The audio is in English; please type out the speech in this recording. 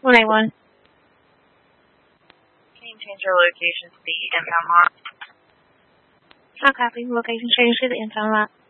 181. Can you change your location to the inbound lot? I'll copy. Location change to the inbound lot.